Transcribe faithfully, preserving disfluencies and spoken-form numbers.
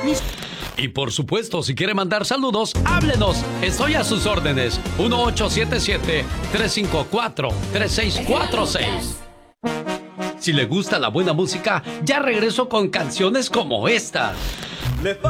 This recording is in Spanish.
Y por supuesto, si quiere mandar saludos, háblenos. Estoy a sus órdenes. uno ocho siete siete, tres cinco cuatro, tres seis cuatro seis. Si le gusta la buena música, ya regreso con canciones como esta. Le